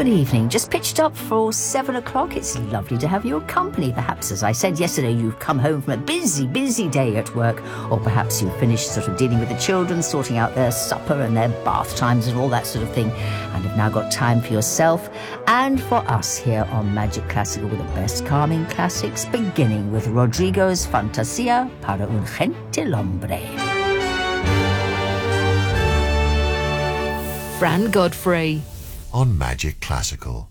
Good evening. Just pitched up for 7 o'clock. It's lovely to have your company. Perhaps, as I said yesterday, you've come home from a busy day at work, or perhaps you've finished sort of dealing with the children, sorting out their supper and their bath times and all that sort of thing, and have now got time for yourself and for us here on Magic Classical with the best calming classics, beginning with Rodrigo's Fantasia para un gentilhombre. Fran Godfrey on Magic Classical.